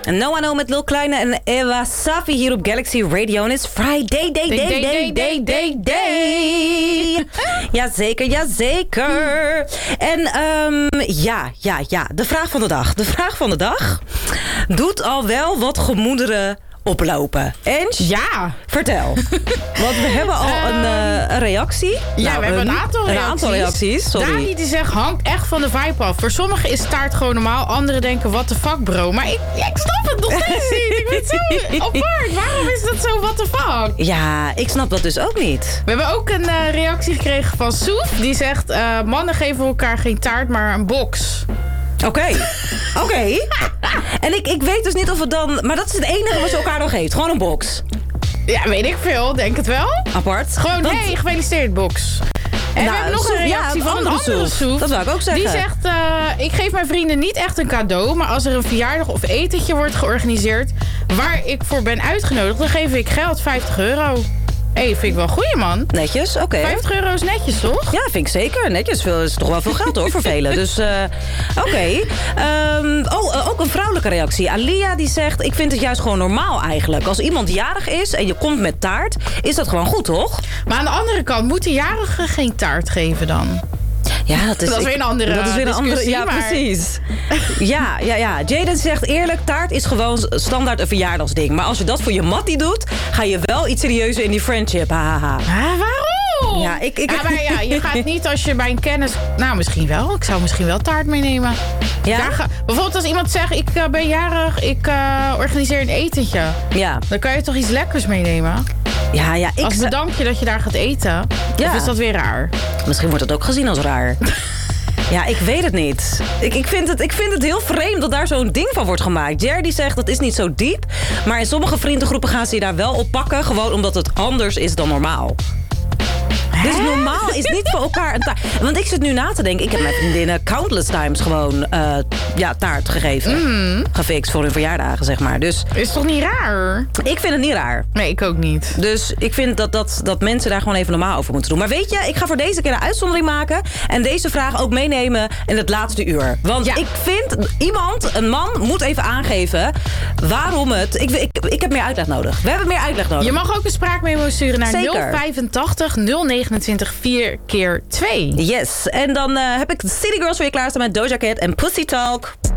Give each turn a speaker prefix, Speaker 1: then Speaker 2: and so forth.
Speaker 1: No I Know met Lil Kleine en Eva Safi hier op Galaxy Radio. En het is Friday, day. Jazeker. En de vraag van de dag doet al wel wat gemoederen oplopen. Ens?
Speaker 2: Ja.
Speaker 1: Vertel. Want we hebben al een reactie.
Speaker 2: Ja, we hebben een aantal reacties.
Speaker 1: Sorry.
Speaker 2: Dani die zegt, hangt echt van de vibe af. Voor sommigen is taart gewoon normaal. Anderen denken, what the fuck bro. Maar ik snap het nog steeds niet. Ik vind het zo apart. Waarom is dat zo what the fuck?
Speaker 1: Ja, ik snap dat dus ook niet.
Speaker 2: We hebben ook een reactie gekregen van Soef. Die zegt, mannen geven elkaar geen taart, maar een box.
Speaker 1: Oké. En ik weet dus niet of het dan... Maar dat is het enige wat je elkaar nog geeft. Gewoon een box.
Speaker 2: Ja, weet ik veel. Denk het wel.
Speaker 1: Apart.
Speaker 2: Gewoon, hey, gefeliciteerd box. En we hebben nog een reactie van een andere Soef.
Speaker 1: Dat zou ik ook zeggen.
Speaker 2: Die zegt, ik geef mijn vrienden niet echt een cadeau... maar als er een verjaardag of etentje wordt georganiseerd... waar ik voor ben uitgenodigd, dan geef ik geld, €50. Vind ik wel een goeie, man.
Speaker 1: Netjes, oké.
Speaker 2: €50 is netjes, toch?
Speaker 1: Ja, vind ik zeker. Netjes is toch wel veel geld, hoor, voor velen. Dus, oké. Ook een vrouwelijke reactie. Alia die zegt, ik vind het juist gewoon normaal eigenlijk. Als iemand jarig is en je komt met taart, is dat gewoon goed, toch?
Speaker 2: Maar aan de andere kant, moeten jarigen geen taart geven dan?
Speaker 1: Ja, dat is weer
Speaker 2: een andere discussie,
Speaker 1: ja,
Speaker 2: maar...
Speaker 1: precies. Ja. Jaden zegt eerlijk, taart is gewoon standaard een verjaardagsding. Maar als je dat voor je mattie doet, ga je wel iets serieuzer in die friendship. Hahaha.
Speaker 2: Waarom?
Speaker 1: Ja,
Speaker 2: maar je gaat niet als je bij een kennis... Nou, misschien wel. Ik zou misschien wel taart meenemen.
Speaker 1: Ja?
Speaker 2: Bijvoorbeeld als iemand zegt, ik ben jarig, ik organiseer een etentje.
Speaker 1: Ja.
Speaker 2: Dan kan je toch iets lekkers meenemen?
Speaker 1: Ja,
Speaker 2: als bedankje dat je daar gaat eten. Ja. Of is dat weer raar?
Speaker 1: Misschien wordt het ook gezien als raar. Ja, ik weet het niet. Ik vind het heel vreemd dat daar zo'n ding van wordt gemaakt. Jerry zegt dat is niet zo diep. Maar in sommige vriendengroepen gaan ze je daar wel op pakken. Gewoon omdat het anders is dan normaal. Dus normaal is niet voor elkaar een taart. Want ik zit nu na te denken. Ik heb mijn vriendinnen countless times gewoon taart gegeven. Gefixt voor hun verjaardagen, zeg maar. Dus,
Speaker 2: is toch niet raar?
Speaker 1: Ik vind het niet raar.
Speaker 2: Nee, ik ook niet.
Speaker 1: Dus ik vind dat mensen daar gewoon even normaal over moeten doen. Maar weet je, ik ga voor deze keer een uitzondering maken. En deze vraag ook meenemen in het laatste uur. Want ik vind een man moet even aangeven waarom het... Ik heb meer uitleg nodig. We hebben meer uitleg nodig.
Speaker 2: Je mag ook een spraakmemo sturen naar
Speaker 1: Zeker.
Speaker 2: 085 029 4x2.
Speaker 1: Yes, en dan heb ik de City Girls voor je klaarstaan met Doja Cat en Pussy Talk.